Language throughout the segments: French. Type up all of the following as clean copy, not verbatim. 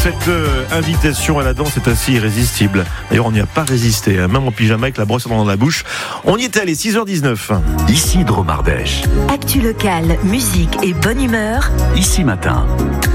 Cette invitation à la danse est assez irrésistible. D'ailleurs, on n'y a pas résisté, même en pyjama avec la brosse dans la bouche. On y est allé, 6h19. Ici Drôme-Ardèche. Actu locale, musique et bonne humeur. Ici Matin.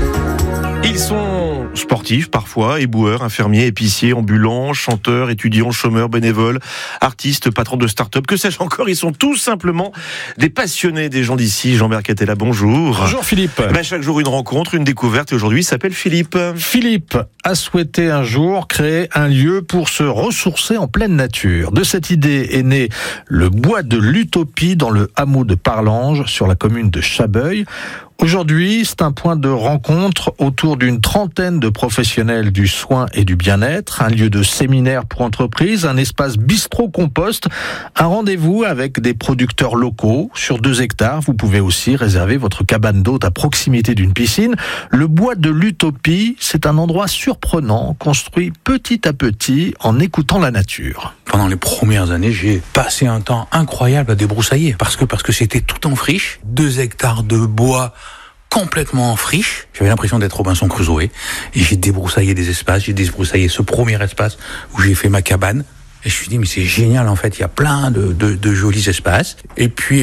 Ils sont sportifs parfois, éboueurs, infirmiers, épiciers, ambulants, chanteurs, étudiants, chômeurs, bénévoles, artistes, patrons de start-up, que sais-je encore, ils sont tout simplement des passionnés des gens d'ici. Jean-Bert Catella, bonjour. Bonjour Philippe. Chaque jour une rencontre, une découverte, et aujourd'hui il s'appelle Philippe. Philippe a souhaité un jour créer un lieu pour se ressourcer en pleine nature. De cette idée est né le bois de l'Utopie dans le hameau de Parlange, sur la commune de Chabeuil. Aujourd'hui, c'est un point de rencontre autour d'une trentaine de professionnels du soin et du bien-être, un lieu de séminaire pour entreprises, un espace bistrot-compost, un rendez-vous avec des producteurs locaux sur 2 hectares. Vous pouvez aussi réserver votre cabane d'hôte à proximité d'une piscine. Le bois de l'Utopie, c'est un endroit surprenant, construit petit à petit en écoutant la nature. Pendant les premières années, j'ai passé un temps incroyable à débroussailler parce que c'était tout en friche, 2 hectares de bois complètement en friche. J'avais l'impression d'être Robinson Crusoe et j'ai débroussaillé des espaces. J'ai débroussaillé ce premier espace où j'ai fait ma cabane. Et je me suis dit, mais c'est génial, en fait, il y a plein de jolis espaces. Et puis,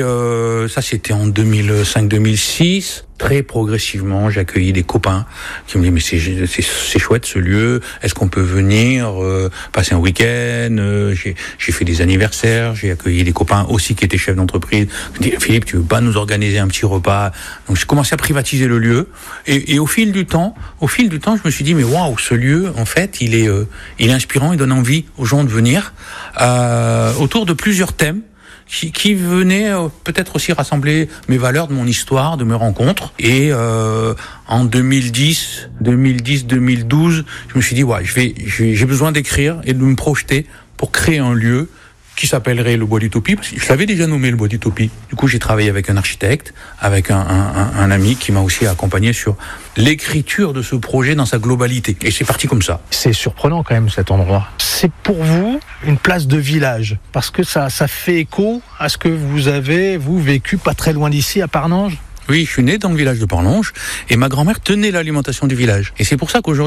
ça c'était en 2005-2006. Très progressivement, j'ai accueilli des copains qui me disaient, mais c'est chouette ce lieu, est-ce qu'on peut venir passer un week-end? J'ai fait des anniversaires, j'ai accueilli des copains aussi qui étaient chefs d'entreprise. Je me dis, Philippe, tu veux pas nous organiser un petit repas? Donc j'ai commencé à privatiser le lieu, et au fil du temps, je me suis dit, mais waouh, ce lieu, en fait, il est inspirant, il donne envie aux gens de venir autour de plusieurs thèmes qui venait peut-être aussi rassembler mes valeurs, de mon histoire, de mes rencontres. Et en 2010, 2012, je me suis dit, ouais, j'ai besoin d'écrire et de me projeter pour créer un lieu qui s'appellerait le Bois d'Utopie, parce que je l'avais déjà nommé le Bois d'Utopie. Du coup, j'ai travaillé avec un architecte, avec un ami qui m'a aussi accompagné sur l'écriture de ce projet dans sa globalité. Et c'est parti comme ça. C'est surprenant quand même cet endroit. C'est pour vous une place de village, parce que ça fait écho à ce que vous avez, vécu pas très loin d'ici, à Parlange. Oui, je suis né dans le village de Parlange, et ma grand-mère tenait l'alimentation du village. Et c'est pour ça qu'aujourd'hui,